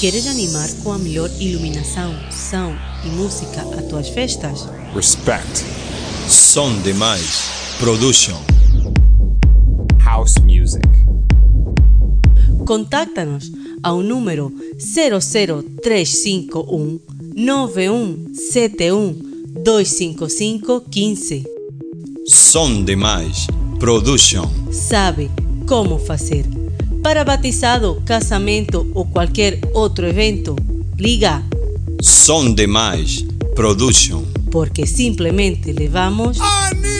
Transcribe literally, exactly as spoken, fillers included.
Queres animar com a melhor iluminação, som e música a tuas festas? Respect. Som Demais Production. House Music. Contacta-nos ao número zero zero três cinco um nove um sete um dois cinco cinco um cinco. Som Demais Production. Sabe como fazer. Para batizado, casamento ou qualquer outro evento, liga Som Demais Production. porque simplesmente levamos I need